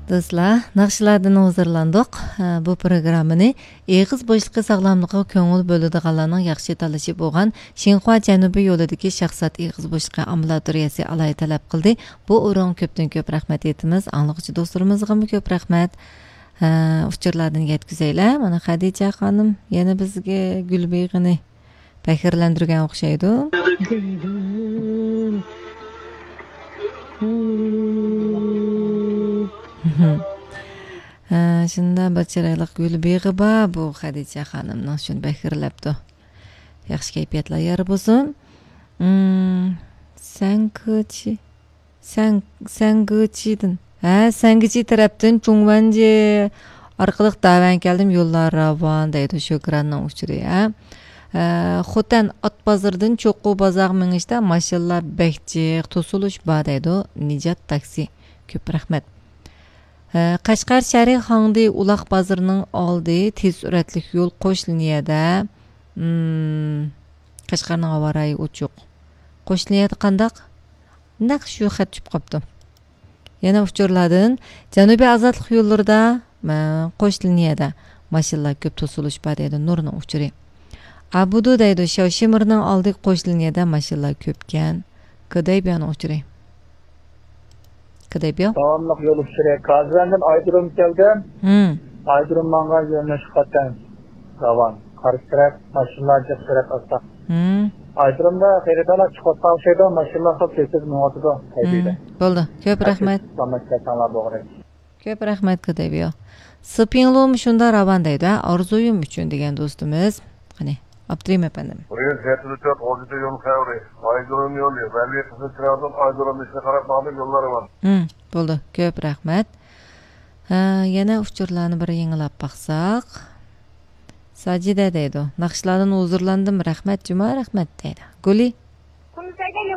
Do'stlar, naqshlardan hozirlandik. Bu programmani Eg'iz bo'shliqi sog'lomligiga ko'ngil bo'ladiganlarning yaxshi talashi bo'lgan Xinhua Janubiy yo'lidagi shaxsat Eg'iz bo'shliqi ambulatoriyasi alay talab qildi. Bu o'rin ko'pdan ko'p rahmat aytamiz. Angliqchi do'stlarimizga ham ko'p rahmat. Uchurlardan yetkazaylar. Mana Xadija xonim yana bizga Gulbeg'ini faxrlantirgan o'xshaydi. Shunda bir chiroyli Gulbeg'i bor, bu Xadija xonimning shuni faxrlabdi. Yaxshi kayfiyatlar yor bo'lsin. Sangichidin. Sangichi tarafdan Chungwanji orqali davan keldim, yo'llar ravon deydi Shukranning uchuri. Xotan Atbazardan Cho'qqu bozor minishda mashinalar bekchiq, to'silish bor deydi. Nijat taksi. Ko'p rahmat. Qashqar Sharif Hangdi Uloq bozorining oldi tez suratli yo'l qo'shliniyada. Qashqarning avarayi uchuq. Qo'shliniyada qandaq? Naq shu xat tushib qopdim. Yana uchurlardan Janubiy ozodlik yo'llarida qo'shliniyada mashinalar ko'p to'silish bor deydi Nurning uchuri. Abudu deydi Shoshimirning oldi qo'shliniyada mashinalar ko'pkan. Qadaybiyaning uchuri. Qadaybiya? Davamlıq yol uchuri. Kazandan Aydurum kelgan. Aydurum manga yo'lni chiqatgan. Davam. Qarshi taraf mashinalar jiq taraf asaq. Aydurumda xaridorlar chiqib qolishadi, mashinalar ham tez minotida haydaydi. Bo'ldi. Ko'p rahmat. Ko'p rahmat Qadaybiya. Spinlum shunda ravon deydi. Orzuyim uchun degan do'stimiz. Qani, Abdurim efendim. Buraya zeytinlikler, Ozide yolu kavri, Aydurum yolu, Veliye kızı çıkardım, Aydurum işine qarab mağdur yolları var. Bo'ldi, ko'p rahmat. Yana uchurlarni bir yengilab baqsaq. Sajida deydi. Naqshlardan huzurlandim, rahmat, juma rahmat deydi. Guli